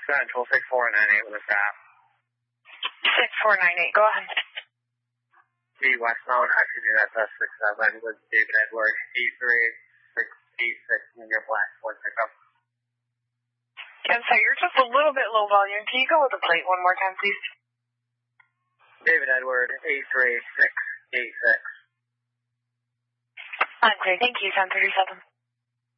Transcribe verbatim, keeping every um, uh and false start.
Central six four nine eight with a staff. six four nine eight, go ahead. The Westbound Oxygen S S six seven with David Edward, eight three six eight six in your black one pickup. I'm sorry, you're just a little bit low volume. Can you go with the plate one more time, please? David Edward, eight three six eight six. I'm clear. Thank you, ten thirty-seven.